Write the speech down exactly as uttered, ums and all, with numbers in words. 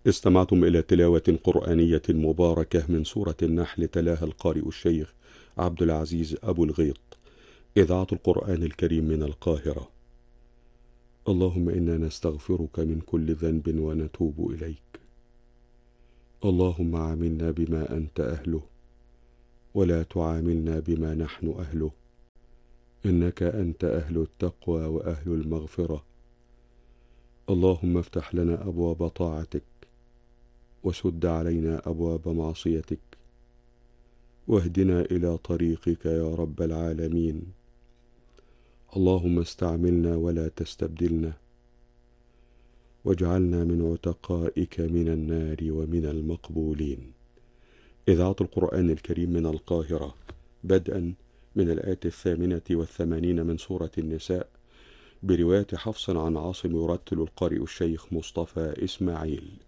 استمعتم إلى تلاوة قرآنية مباركة من سورة النحل، تلاها القارئ الشيخ عبد العزيز أبو الغيط، إذاعة القرآن الكريم من القاهرة. اللهم إنا نستغفرك من كل ذنب ونتوب إليك. اللهم عاملنا بما أنت أهله، ولا تعاملنا بما نحن أهله، إنك أنت أهل التقوى وأهل المغفرة. اللهم افتح لنا أبواب طاعتك، وسد علينا أبواب معصيتك، واهدنا إلى طريقك يا رب العالمين. اللهم استعملنا ولا تستبدلنا، واجعلنا من عتقائك من النار ومن المقبولين. إذاعة القرآن الكريم من القاهرة، بدءا من الآية الثامنة والثمانين من سورة النساء، برواية حفص عن عاصم، يرتل القارئ الشيخ مصطفى إسماعيل.